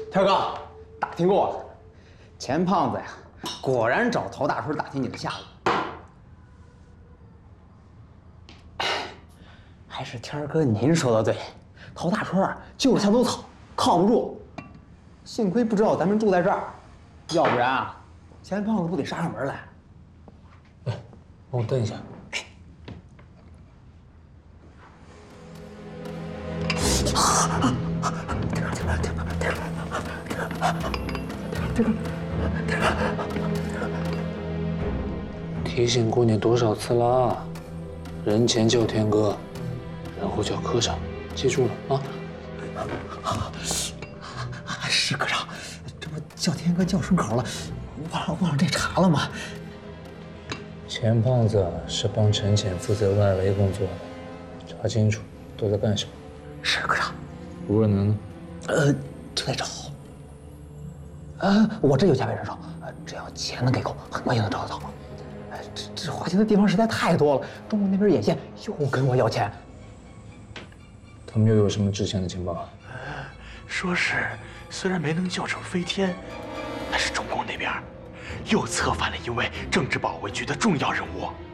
天哥，打听过了，钱胖子呀，果然找陶大春打听你的下落。还是天哥您说的对，陶大春就是墙头草，靠不住。幸亏不知道咱们住在这儿，要不然啊，钱胖子不得杀上门来。 哎，帮我蹬一下。提醒过你多少次啦？人前叫天哥，人后叫科长，记住了啊！ 是科长，这不叫天哥叫顺口了，忘了这茬了吗？ 钱胖子是帮陈潜负责外围工作的，查清楚都在干什么。 是科长。 吴若能呢？ 正在找。我这有加倍人手，只要钱能给够，很快就能找得到。这花钱的地方实在太多了，中国那边眼线又跟我要钱。 他们又有什么值钱的情报？ 说是虽然没能救出飞天，但是中共那边又策反了一位政治保卫局的重要人物。